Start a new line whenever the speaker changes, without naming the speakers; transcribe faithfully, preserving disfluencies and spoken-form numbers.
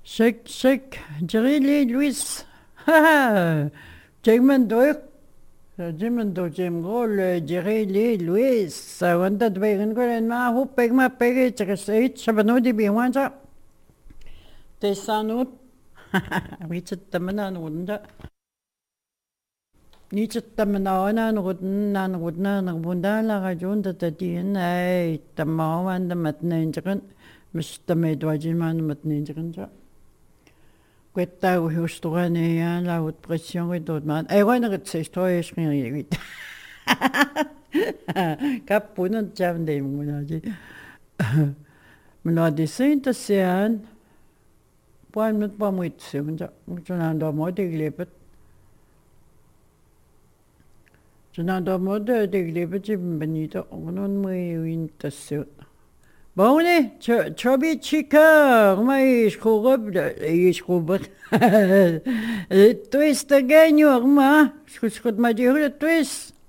Shake, shake, Jerry Louis. Ha ha! Jigman doik. Jigman do Jim Gol, Jerry Louis. I wanted to be in good and my hope big my peggy to say Shabanodi be one up. They sound we took the man wouldn't it? Ni took the man wouldn't and would none of Bundala. I joined the D N A, the Mao and the Matninjagan, Mister Medwajiman Matninjagan. Quetta hustrane la haute pression et d'autres man. Et ouais, n'a c'est toi et je rien vite. Cap pour nous jam des mon dit. Mais la descente c'est un point mit pas moi c'est on je n'en dois moi de glebet. Je n'en dois moi de glebet je benito on on moi winter c'est Bonne, chubby chica, my scrub, a scrub. Twist again, your ma, should my dear twist.